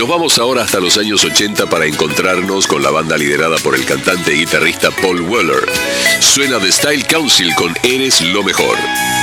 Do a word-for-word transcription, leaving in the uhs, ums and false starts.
Nos vamos ahora hasta los años ochenta para encontrarnos con la banda liderada por el cantante y guitarrista Paul Weller. Suena The Style Council con Eres lo Mejor.